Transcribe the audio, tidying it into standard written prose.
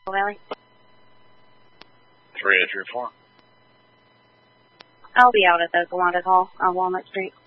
Valley. 3834. I'll be out at the Galanda Hall on Walnut Street.